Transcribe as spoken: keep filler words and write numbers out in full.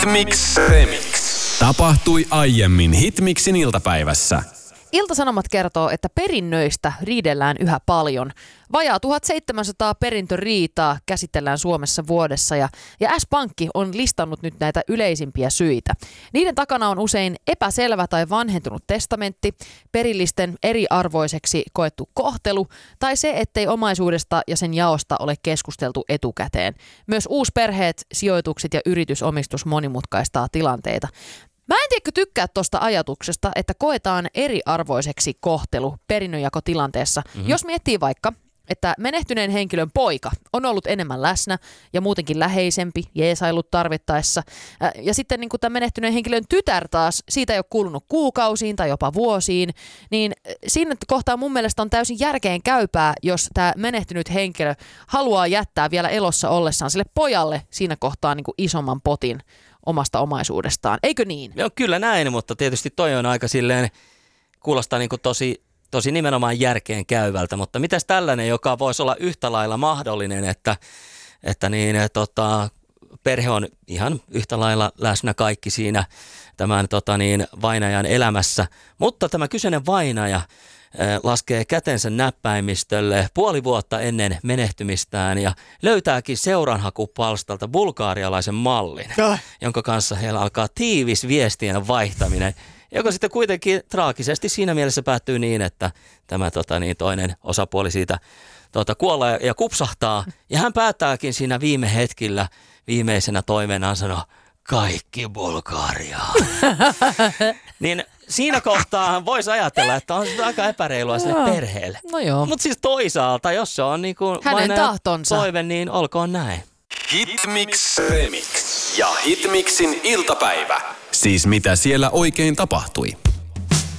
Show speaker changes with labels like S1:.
S1: Hitmix Remix. Tapahtui aiemmin Hitmixin iltapäivässä.
S2: Ilta-Sanomat kertoo, että perinnöistä riidellään yhä paljon. Vajaa tuhatseitsemänsataa perintöriitaa käsitellään Suomessa vuodessa ja, ja S-Pankki on listannut nyt näitä yleisimpiä syitä. Niiden takana on usein epäselvä tai vanhentunut testamentti, perillisten eriarvoiseksi koettu kohtelu tai se, ettei omaisuudesta ja sen jaosta ole keskusteltu etukäteen. Myös uusperheet, sijoitukset ja yritysomistus monimutkaistaa tilanteita. Mä en tiedä, tykkää tuosta ajatuksesta, että koetaan eriarvoiseksi kohtelu perinnönjakotilanteessa. Mm-hmm. Jos miettii vaikka, että menehtyneen henkilön poika on ollut enemmän läsnä ja muutenkin läheisempi, jeesaillut tarvittaessa. Ja sitten niin kuin tämän menehtyneen henkilön tytär taas, siitä ei ole kuulunut kuukausiin tai jopa vuosiin, niin siinä kohtaa mun mielestä on täysin järkeen käypää, jos tämä menehtynyt henkilö haluaa jättää vielä elossa ollessaan sille pojalle siinä kohtaa niin kuin isomman potin omasta omaisuudestaan. Eikö niin?
S3: Joo, kyllä näin, mutta tietysti toi on aika silleen, kuulostaa niin kuin tosi, tosi nimenomaan järkeen käyvältä, mutta mitäs tällainen, joka voisi olla yhtä lailla mahdollinen, että, että niin, tota, perhe on ihan yhtä lailla läsnä kaikki siinä tämän tota niin, vainajan elämässä, mutta tämä kyseinen vainaja laskee kätensä näppäimistölle puoli vuotta ennen menehtymistään ja löytääkin seuranhakupalstalta bulgaarialaisen mallin, oh. jonka kanssa heillä alkaa tiivis viestien vaihtaminen, joka sitten kuitenkin traagisesti siinä mielessä päättyy niin, että tämä tota, niin, toinen osapuoli siitä tota, kuolee ja kupsahtaa ja hän päättääkin siinä viime hetkillä viimeisenä toiveenaan sanoa kaikki Bulgariaan. Niin siinä kohtaa voisi ajatella, että on se aika epäreilua sille perheelle.
S2: No joo.
S3: Mutta siis toisaalta, jos se on niinku
S2: hänen tahtonsa
S3: toive, niin olkoon näin.
S1: Hitmix Remix ja Hitmixin iltapäivä. Siis mitä siellä oikein tapahtui?